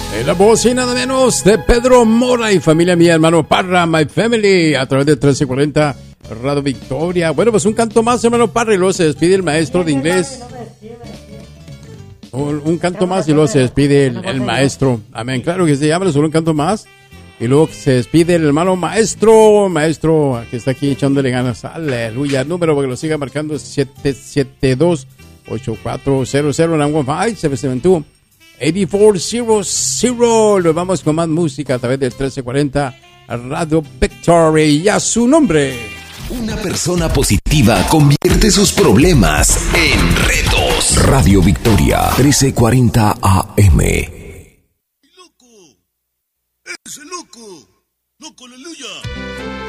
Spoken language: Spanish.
En la voz y nada menos de Pedro Mora y familia mía, hermano Parra, My Family, a través de 1340 Radio Victoria. Bueno, pues un canto más, hermano Parra, y luego se despide el maestro de inglés. Un canto más y luego se despide el maestro. Amén, claro que sí, abre solo un canto más. Y luego se despide el hermano maestro que está aquí echándole ganas. Aleluya. El número para que lo siga marcando es 772-8400. 8400. Nos vamos con más música a través del 1340 Radio Victory. Y a su nombre. Una persona positiva convierte sus problemas en retos. Radio Victoria 1340 AM. Loco, ese loco, aleluya.